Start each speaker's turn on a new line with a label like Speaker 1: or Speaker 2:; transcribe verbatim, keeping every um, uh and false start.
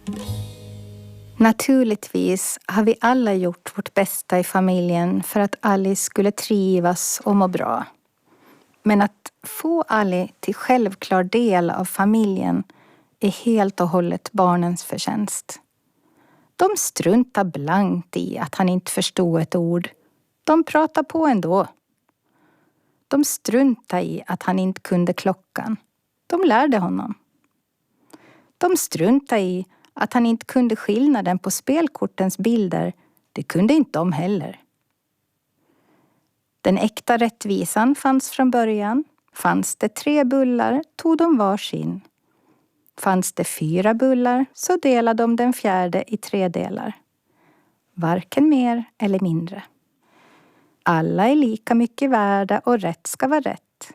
Speaker 1: Naturligtvis har vi alla gjort vårt bästa i familjen för att Alice skulle trivas och må bra. Men att få Ali till självklar del av familjen är helt och hållet barnens förtjänst. De struntar blankt i att han inte förstod ett ord. De pratar på ändå. De struntar i att han inte kunde klockan. De lärde honom. De struntar i att han inte kunde skillnaden på spelkortens bilder. Det kunde inte de heller. Den äkta rättvisan fanns från början. Fanns det tre bullar tog de varsin. Fanns det fyra bullar så delade de den fjärde i tre delar. Varken mer eller mindre. Alla är lika mycket värda och rätt ska vara rätt.